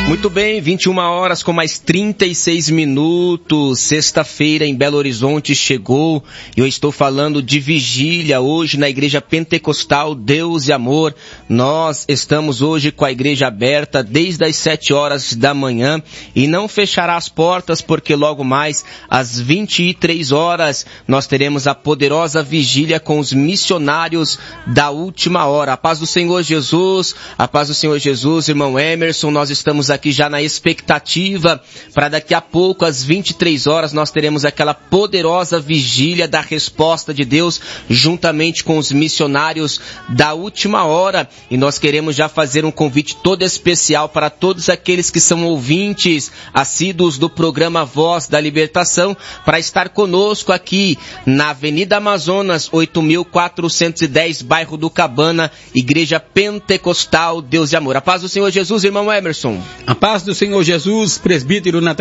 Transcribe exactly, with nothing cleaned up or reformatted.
Muito bem, vinte e uma horas com mais trinta e seis minutos, sexta-feira em Belo Horizonte chegou, e eu estou falando de vigília hoje na Igreja Pentecostal Deus e Amor. Nós estamos hoje com a igreja aberta desde as sete horas da manhã e não fechará as portas porque logo mais às vinte e três horas nós teremos a poderosa vigília com os missionários da última hora. A paz do Senhor Jesus, a paz do Senhor Jesus, irmão Emerson, nós estamos aqui já na expectativa para daqui a pouco, às vinte e três horas, nós teremos aquela poderosa vigília da resposta de Deus, juntamente com os missionários da última hora. E nós queremos já fazer um convite todo especial para todos aqueles que são ouvintes assíduos do programa Voz da Libertação, para estar conosco aqui na Avenida Amazonas, oito mil quatrocentos e dez, bairro do Cabana, Igreja Pentecostal Deus e Amor. A paz do Senhor Jesus, irmão Emerson. A paz do Senhor Jesus, presbítero Natal.